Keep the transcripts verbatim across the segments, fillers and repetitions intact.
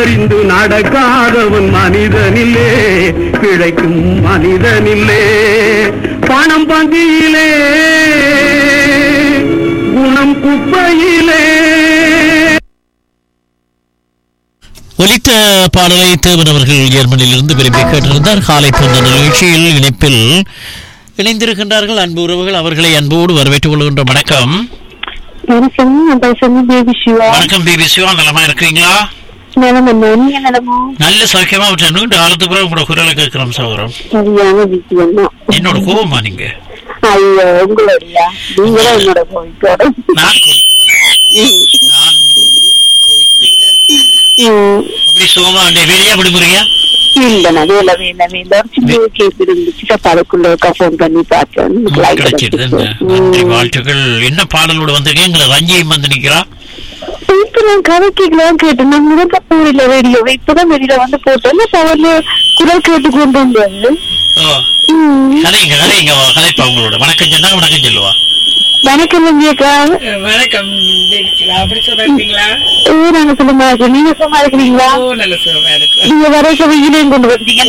அறிந்து நடக்காதவன் மனிதனில்லே, பிழைக்கும் மனிதனில்லே. பணம் பந்தியிலே, குணம் குப்பையிலே. ஒலித்த பாடலை தேவன் அவர்கள் ஜெர்மனியிலிருந்து விரும்பி கேட்டிருந்தார். காலை பொந்த நிகழ்ச்சியில் இணைப்பில் இணைந்திருக்கின்றார்கள் அன்பு உறவுகள். அவர்களை அன்போடு வரவேற்றுக் கொள்கின்ற வணக்கம். வணக்கம் பேபி சிவா, நலமா இருக்கிறீங்களா? நல்ல சௌக்கியமா விட்டு காலத்துக்கு பிறகு உங்களோட குரலை கேட்கிறோம் சகோதரம். என்னோட கோபமா நீங்க? அப்படி சுகமா வெளியா விடுமுறையா? இல்ல வேலை வேலை வேலை கேஸ் இருந்துச்சு, அதுக்குள்ள போன் பண்ணி பார்த்தேன். வாழ்த்துக்கள். என்ன பாடலோட வந்திருக்கேன்? ரஞ்சியும் வந்து நிக்கிறா. இப்பதான் கதைக்கலாம் கேட்டேன். நான் முதல்ல போரில ரேடியோ இப்பதான் வெளியில வந்து போட்டேன். பவர்ல குரல் கேட்டு கொண்டு வந்தாரு. கதைங்க கதைங்க கதைப்பா உங்களோட. வணக்கம் சொன்னா வணக்கம் சொல்லுவா. வணக்கம் ரஞ்சியக்கா. வணக்கம். நாங்க சும்மா இருக்கோம். நீங்க சும்மா இருக்கிறீங்களா? நீங்க வரைக்கும் வெயிலையும் கொண்டு வந்தீங்க.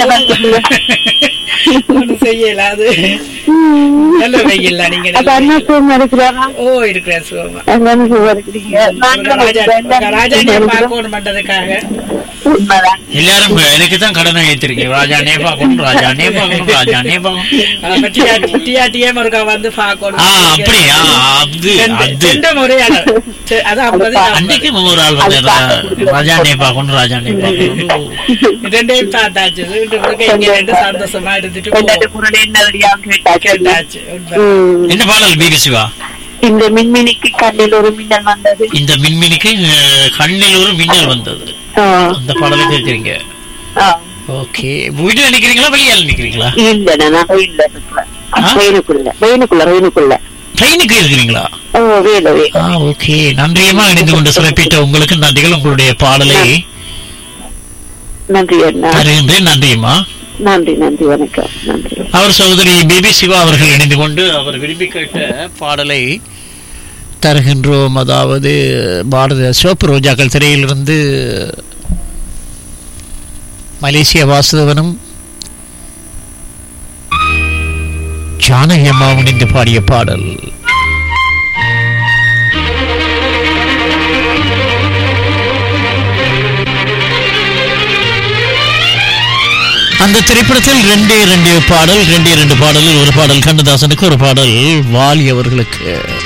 செய்யல அது நல்ல வெயில். நீங்க அண்ணா சும்மா இருக்கிறாரா? ஓ இருக்கிறேன் சும்மா. அண்ணா சும்மா இருக்கிறீங்க. ராஜா பார்க்கணும் பண்றதுக்காக எல்லாரும் எனக்கு தான் கடனை ஏற்றிருக்கீங்க. ராஜா நே பார்க்கணும், ராஜா நே பார்க்கணும், ராஜா நே பார்க்கணும். டிஆர்டிஏ முருகா வந்து பார்க்கணும். அப்படியா? அது அது அன்னைக்கு ஒரு ஆள் வந்து ராஜா நே பார்க்கணும், ராஜா நே பார்க்கணும். ரெண்டையும் பார்த்தாச்சு. சந்தோஷமா இருந்துட்டு என்ன பாடல் பேபி சிவா? இந்த மின்மினிக்கு கண்ணில் ஒரு மின்னல் வந்தது. இந்த மின்மினிக்கு கண்ணில் ஒரு மின்னல் வந்தது. அந்த பாடலை கேட்கிறீங்க. ஓகே. வீட்டுல நிக்கிறீங்களா வெளியால நிக்கிறீங்களா? இல்ல நான் இல்ல வெயிலுக்குள்ள வெயிலுக்குள்ள வெயிலுக்குள்ள ட்ரெயினுக்கு இருக்கிறீங்களா? ஓ வேலை வேலை. ஓகே. நன்றியமா இணைந்து கொண்டு சிறப்பிட்ட உங்களுக்கு நன்றிகள். உங்களுடைய பாடலை நன்றி அறிகின்றேன். நன்றியம்மா. நன்றி நன்றி வணக்கம். நன்றி. அவர் சகோதரி பேபி சிவா அவர்கள் இணைந்து கொண்டு அவர் விரும்பி கேட்ட பாடலை தருகின்றோம். அதாவது பாரத சிவப்பு ரோஜாக்கள் திரையிலிருந்து மலேசிய வாசுதவனும் ஜானகி அம்மாவும் இணைந்து பாடிய பாடல். அந்த திரைப்படத்தில் ரெண்டே ரெண்டு பாடல் ரெண்டே ரெண்டு பாடலில் ஒரு பாடல் கண்ணதாசனுக்கு, ஒரு பாடல் வாலி அவர்களுக்கு.